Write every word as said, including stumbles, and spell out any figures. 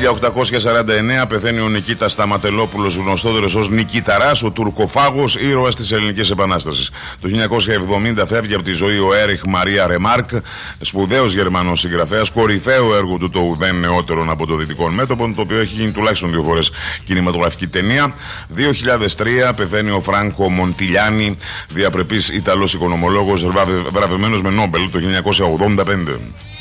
χίλια οκτακόσια σαράντα εννέα πεθαίνει ο Νικήτας Σταματελόπουλος, γνωστότερος ως Νικηταράς, ο τουρκοφάγος ήρωας της Ελληνικής Επανάστασης. Το χίλια εννιακόσια εβδομήντα φεύγει από τη ζωή ο Έριχ Μαρία Ρεμάρκ, σπουδαίος Γερμανός συγγραφέας, κορυφαίο έργο του το ουδέν νεότερον από το Δυτικό Μέτωπο, το οποίο έχει γίνει τουλάχιστον δύο φορές κινηματογραφική ταινία. δύο χιλιάδες τρία πεθαίνει ο Φράνκο Μοντιλιάνι, διαπρεπής Ιταλός οικονομολόγος, βραβευμένος με Νόμπελ το χίλια εννιακόσια ογδόντα πέντε.